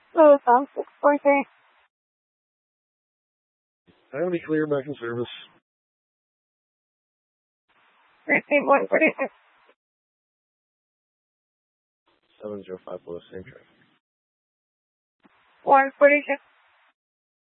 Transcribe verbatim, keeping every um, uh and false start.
Oh, sounds six forty. I will be clear back in service. Receive one forty-six. seven zero five below, same track. one forty-six.